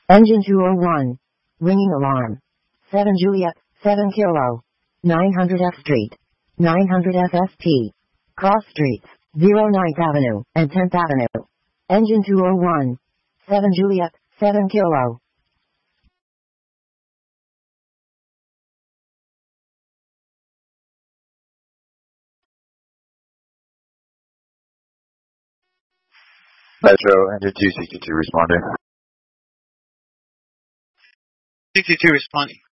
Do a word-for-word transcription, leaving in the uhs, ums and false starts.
Engine two oh one. Ringing alarm. seven Juliet, seven Kilo. nine hundred F Street. nine hundred F S T. Cross Streets, ninth Avenue and tenth Avenue. Engine two oh one. seven Juliet, seven Kilo. Metro, engine two sixty-two responding. sixty-two responding.